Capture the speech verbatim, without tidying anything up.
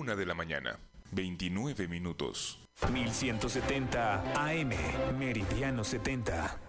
Una de la mañana, veintinueve minutos. mil ciento setenta A M, Meridiano setenta.